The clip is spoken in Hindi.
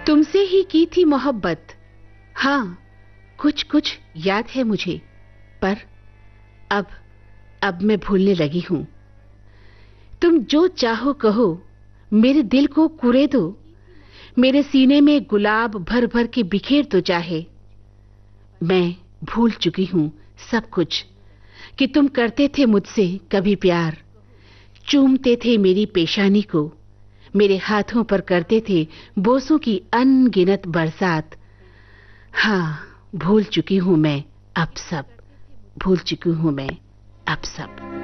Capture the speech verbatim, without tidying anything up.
तुमसे ही की थी मोहब्बत, हाँ कुछ कुछ याद है मुझे, पर अब अब मैं भूलने लगी हूं। तुम जो चाहो कहो, मेरे दिल को कुरे दो, मेरे सीने में गुलाब भर भर के बिखेर दो चाहे। मैं भूल चुकी हूं सब कुछ कि तुम करते थे मुझसे कभी प्यार, चूमते थे मेरी पेशानी को, मेरे हाथों पर करते थे बोसों की अनगिनत बरसात। हाँ भूल चुकी हूं मैं अब सब, भूल चुकी हूं मैं अब सब।